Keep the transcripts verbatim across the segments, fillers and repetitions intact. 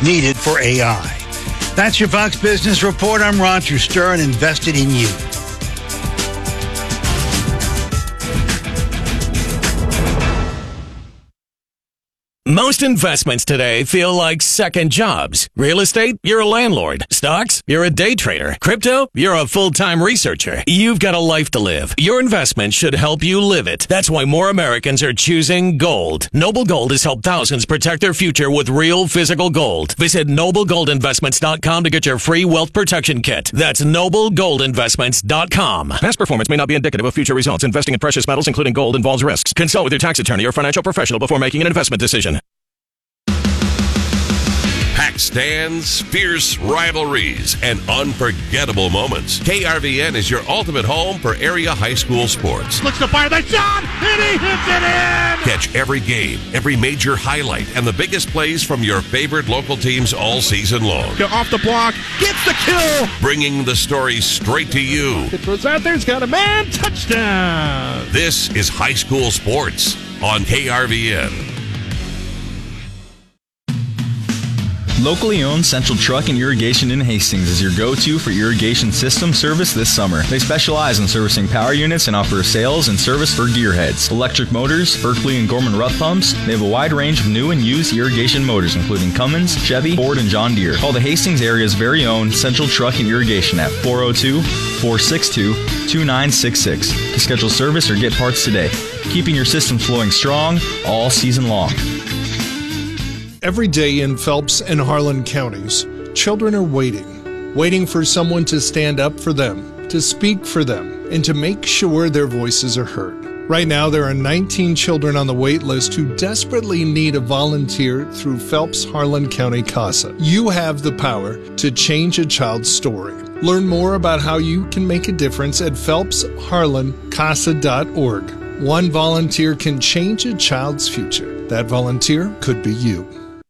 is needed for A I. That's your Fox Business Report. I'm Roger Stern, invested in you. Most investments today feel like second jobs. Real estate, you're a landlord. Stocks, you're a day trader. Crypto, you're a full-time researcher. You've got a life to live. Your investment should help you live it. That's why more Americans are choosing gold. Noble Gold has helped thousands protect their future with real physical gold. Visit noble gold investments dot com to get your free wealth protection kit. That's noble gold investments dot com. Past performance may not be indicative of future results. Investing in precious metals, including gold, involves risks. Consult with your tax attorney or financial professional before making an investment decision. Pack stands, fierce rivalries, and unforgettable moments. K R V N is your ultimate home for area high school sports. Looks to fire the shot, and he hits it in! Catch every game, every major highlight, and the biggest plays from your favorite local teams all season long. Go off the block, gets the kill! Bringing the story straight to you. It throws out there, it's got a man, touchdown! This is high school sports on K R V N. Locally owned Central Truck and Irrigation in Hastings is your go-to for irrigation system service this summer. They specialize in servicing power units and offer sales and service for gearheads, electric motors, Berkeley and Gorman Rough pumps. They have a wide range of new and used irrigation motors, including Cummins, Chevy, Ford, and John Deere. Call the Hastings area's very own Central Truck and Irrigation at four oh two, four six two, two nine six six to schedule service or get parts today. Keeping your system flowing strong all season long. Every day in Phelps and Harlan counties, children are waiting, waiting for someone to stand up for them, to speak for them, and to make sure their voices are heard. Right now, there are nineteen children on the wait list who desperately need a volunteer through Phelps Harlan County CASA. You have the power to change a child's story. Learn more about how you can make a difference at phelps harlan casa dot org. One volunteer can change a child's future. That volunteer could be you.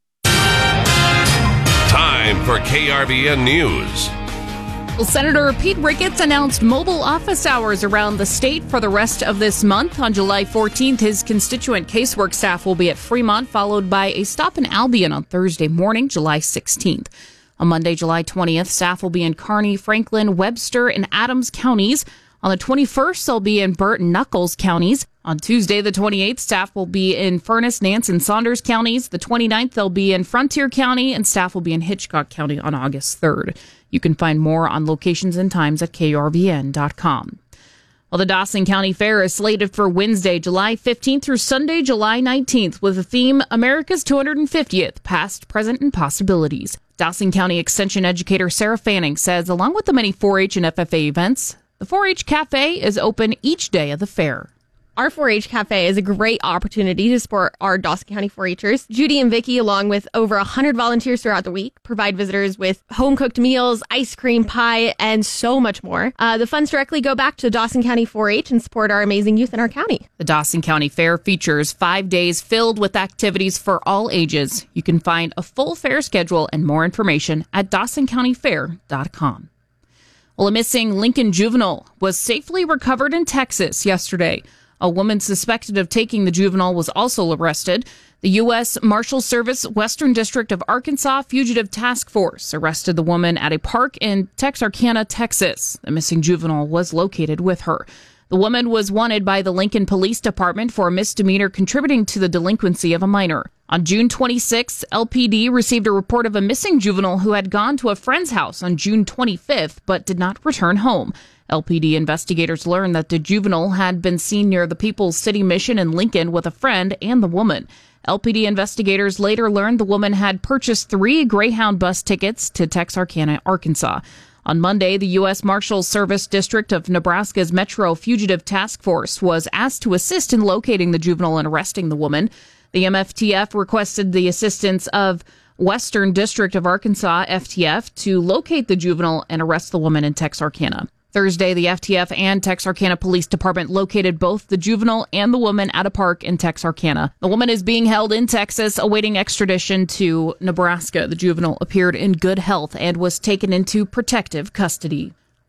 Time for K R V N News. Well, Senator Pete Ricketts announced mobile office hours around the state for the rest of this month. On July fourteenth, his constituent casework staff will be at Fremont, followed by a stop in Albion on Thursday morning, July sixteenth. On Monday, July twentieth, staff will be in Kearney, Franklin, Webster, and Adams counties. On the twenty-first, they'll be in Burt and Nuckolls counties. On Tuesday, the twenty-eighth, staff will be in Furnace, Nance, and Saunders counties. The twenty-ninth, they'll be in Frontier County, and staff will be in Hitchcock County on August third. You can find more on locations and times at K R V N dot com. Well, the Dawson County Fair is slated for Wednesday, July fifteenth through Sunday, July nineteenth, with the theme America's two hundred fiftieth, Past, Present, and Possibilities. Dawson County Extension educator Sarah Fanning says, along with the many four H and F F A events, the four H Cafe is open each day of the fair. Our four H Cafe is a great opportunity to support our Dawson County four H'ers. Judy and Vicky, along with over one hundred volunteers throughout the week, provide visitors with home-cooked meals, ice cream, pie, and so much more. Uh, the funds directly go back to Dawson County four H and support our amazing youth in our county. The Dawson County Fair features five days filled with activities for all ages. You can find a full fair schedule and more information at dawson county fair dot com. Well, a missing Lincoln juvenile was safely recovered in Texas yesterday. A woman suspected of taking the juvenile was also arrested. The U S Marshal Service Western District of Arkansas Fugitive Task Force arrested the woman at a park in Texarkana, Texas. The missing juvenile was located with her. The woman was wanted by the Lincoln Police Department for a misdemeanor contributing to the delinquency of a minor. On June twenty-sixth, L P D received a report of a missing juvenile who had gone to a friend's house on June twenty-fifth but did not return home. L P D investigators learned that the juvenile had been seen near the People's City Mission in Lincoln with a friend and the woman. L P D investigators later learned the woman had purchased three Greyhound bus tickets to Texarkana, Arkansas. On Monday, the U S Marshals Service District of Nebraska's Metro Fugitive Task Force was asked to assist in locating the juvenile and arresting the woman. The M F T F requested the assistance of Western District of Arkansas, F T F, to locate the juvenile and arrest the woman in Texarkana. Thursday, the F T F and Texarkana Police Department located both the juvenile and the woman at a park in Texarkana. The woman is being held in Texas, awaiting extradition to Nebraska. The juvenile appeared in good health and was taken into protective custody.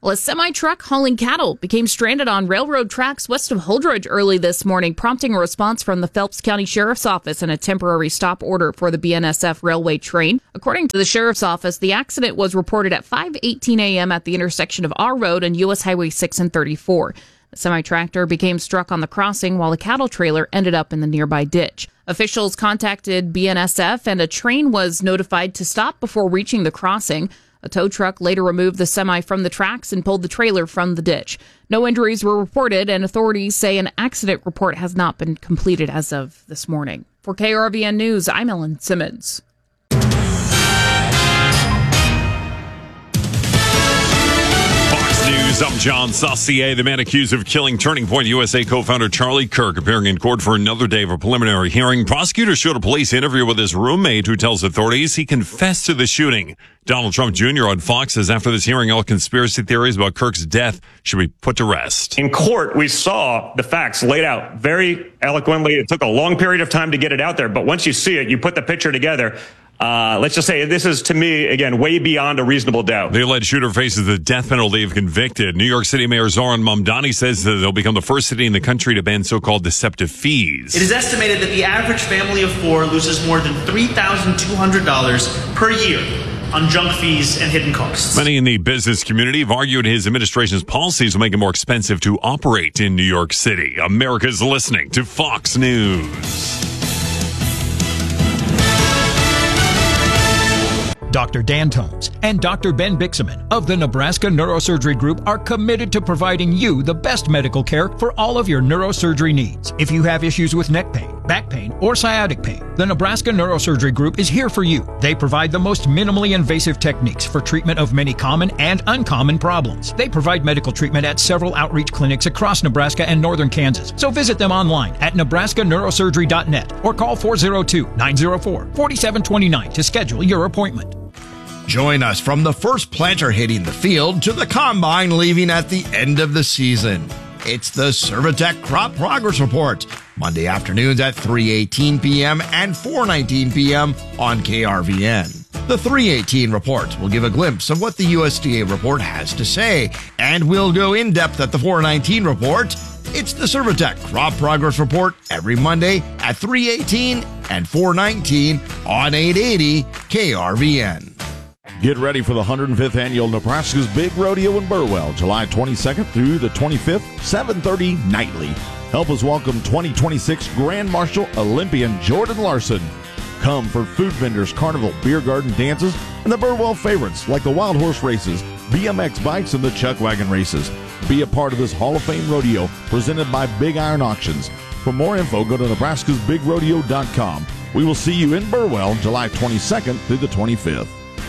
Well, a semi-truck hauling cattle became stranded on railroad tracks west of Holdridge early this morning, prompting a response from the Phelps County Sheriff's Office and a temporary stop order for the B N S F railway train. According to the Sheriff's Office, the accident was reported at five eighteen a.m. at the intersection of R Road and U S Highway six and thirty-four. The semi-tractor became struck on the crossing while the cattle trailer ended up in the nearby ditch. Officials contacted B N S F and a train was notified to stop before reaching the crossing. A tow truck later removed the semi from the tracks and pulled the trailer from the ditch. No injuries were reported, and authorities say an accident report has not been completed as of this morning. For K R V N News, I'm Ellen Simmons. News, I'm John Saucier. The man accused of killing Turning Point U S A co-founder Charlie Kirk appearing in court for another day of a preliminary hearing. Prosecutors showed a police interview with his roommate who tells authorities he confessed to the shooting. Donald Trump Junior on Fox says after this hearing, all conspiracy theories about Kirk's death should be put to rest. In court, we saw the facts laid out very eloquently. It took a long period of time to get it out there, but once you see it, you put the picture together. Uh, let's just say this is, to me, again, way beyond a reasonable doubt. The alleged shooter faces the death penalty if convicted. New York City Mayor Zoran Mamdani says that they'll become the first city in the country to ban so-called deceptive fees. It is estimated that the average family of four loses more than three thousand two hundred dollars per year on junk fees and hidden costs. Many in the business community have argued his administration's policies will make it more expensive to operate in New York City. America's listening to Fox News. Doctor Dan Tomes and Doctor Ben Bixaman of the Nebraska Neurosurgery Group are committed to providing you the best medical care for all of your neurosurgery needs. If you have issues with neck pain, back pain, or sciatic pain, the Nebraska Neurosurgery Group is here for you. They provide the most minimally invasive techniques for treatment of many common and uncommon problems. They provide medical treatment at several outreach clinics across Nebraska and northern Kansas. So visit them online at nebraska neurosurgery dot net or call four oh two, nine oh four, four seven two nine to schedule your appointment. Join us from the first planter hitting the field to the combine leaving at the end of the season. It's the Servitech Crop Progress Report, Monday afternoons at three eighteen p.m. and four nineteen p.m. on K R V N. The three eighteen report will give a glimpse of what the U S D A report has to say, and we'll go in depth at the four nineteen report. It's the Servitech Crop Progress Report every Monday at three eighteen and four nineteen on eight eighty K R V N. Get ready for the one hundred fifth Annual Nebraska's Big Rodeo in Burwell, July twenty-second through the twenty-fifth, seven thirty nightly. Help us welcome twenty twenty-six Grand Marshal Olympian Jordan Larson. Come for food vendors, carnival, beer garden dances, and the Burwell favorites like the Wild Horse races, B M X bikes, and the Chuck Wagon races. Be a part of this Hall of Fame rodeo presented by Big Iron Auctions. For more info, go to nebraskas big rodeo dot com. We will see you in Burwell, July twenty-second through the twenty-fifth.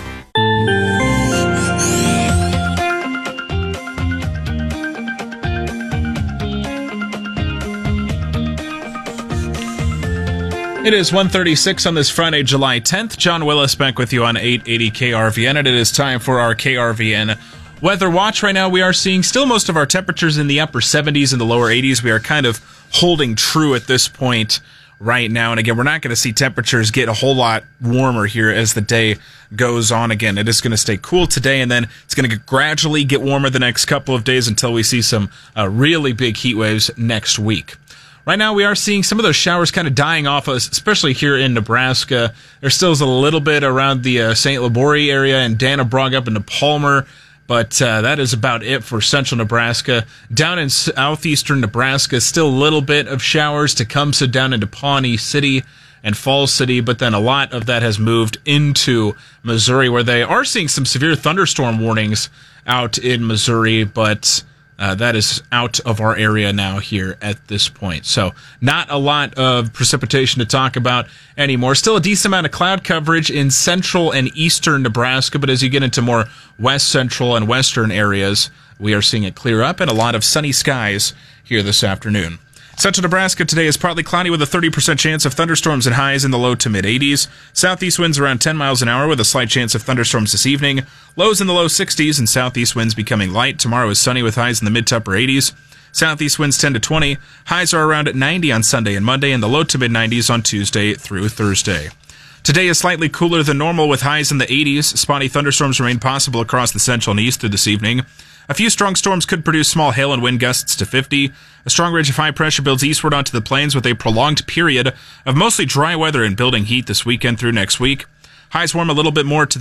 It is one thirty-six on this Friday, July tenth. John Willis back with you on eight eighty K R V N, and it is time for our K R V N Weather Watch. Right now we are seeing still most of our temperatures in the upper seventies and the lower eighties. We are kind of holding true at this point right now. And again, we're not going to see temperatures get a whole lot warmer here as the day goes on. Again, it is going to stay cool today, and then it's going to gradually get warmer the next couple of days until we see some uh, really big heat waves next week. Right now, we are seeing some of those showers kind of dying off, especially here in Nebraska. There still is a little bit around the uh, Saint Laborie area and Danabrog up into Palmer, but uh, that is about it for central Nebraska. Down in southeastern Nebraska, still a little bit of showers. Tecumseh down into Pawnee City and Falls City, but then a lot of that has moved into Missouri, where they are seeing some severe thunderstorm warnings out in Missouri, but Uh, that is out of our area now here at this point. So not a lot of precipitation to talk about anymore. Still a decent amount of cloud coverage in central and eastern Nebraska, but as you get into more west central and western areas, we are seeing it clear up and a lot of sunny skies here this afternoon. Central Nebraska today is partly cloudy with a thirty percent chance of thunderstorms and highs in the low to mid-eighties. Southeast winds around ten miles an hour with a slight chance of thunderstorms this evening. Lows in the low sixties and southeast winds becoming light. Tomorrow is sunny with highs in the mid to upper eighties. Southeast winds ten to twenty. Highs are around at ninety on Sunday and Monday and the low to mid-nineties on Tuesday through Thursday. Today is slightly cooler than normal with highs in the eighties. Spotty thunderstorms remain possible across the central and east through this evening. A few strong storms could produce small hail and wind gusts to fifty. A strong ridge of high pressure builds eastward onto the plains with a prolonged period of mostly dry weather and building heat this weekend through next week. Highs warm a little bit more to the